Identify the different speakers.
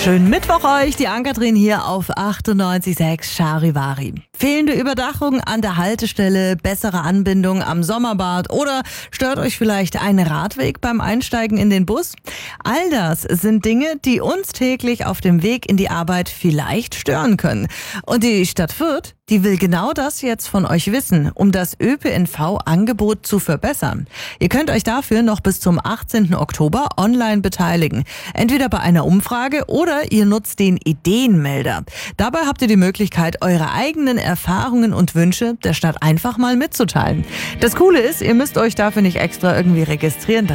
Speaker 1: Schönen Mittwoch euch, die Ann-Kathrin hier auf 98,6 Charivari. Fehlende Überdachung an der Haltestelle, bessere Anbindung am Sommerbad oder stört euch vielleicht ein Radweg beim Einsteigen in den Bus? All das sind Dinge, die uns täglich auf dem Weg in die Arbeit vielleicht stören können. Und die Stadt Fürth, die will genau das jetzt von euch wissen, um das ÖPNV-Angebot zu verbessern. Ihr könnt euch dafür noch bis zum 18. Oktober online beteiligen. Entweder bei einer Umfrage oder ihr nutzt den Ideenmelder. Dabei habt ihr die Möglichkeit, eure eigenen Erfahrungen und Wünsche der Stadt einfach mal mitzuteilen. Das Coole ist, ihr müsst euch dafür nicht extra irgendwie registrieren.